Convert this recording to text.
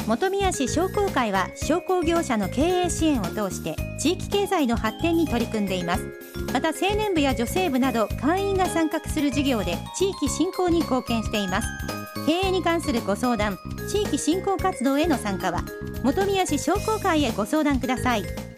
本宮市商工会は商工業者の経営支援を通して地域経済の発展に取り組んでいます。また青年部や女性部など会員が参画する事業で地域振興に貢献しています。経営に関するご相談、地域振興活動への参加は本宮市商工会へご相談ください。